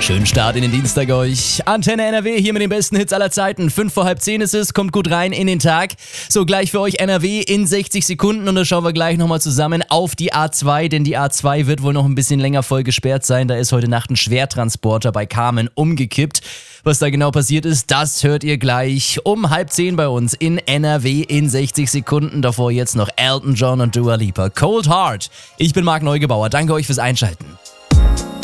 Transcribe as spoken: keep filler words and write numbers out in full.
Schönen Start in den Dienstag euch. Antenne N R W hier mit den besten Hits aller Zeiten. Fünf vor halb zehn ist es, kommt gut rein in den Tag. So, gleich für euch N R W in sechzig Sekunden und da schauen wir gleich nochmal zusammen auf die A zwei, denn die A zwei wird wohl noch ein bisschen länger voll gesperrt sein. Da ist heute Nacht ein Schwertransporter bei Kamen umgekippt. Was da genau passiert ist, das hört ihr gleich um halb zehn bei uns in N R W in sechzig Sekunden. Davor jetzt noch Elton John und Dua Lipa. Cold Heart. Ich bin Marc Neugebauer. Danke euch fürs Einschalten.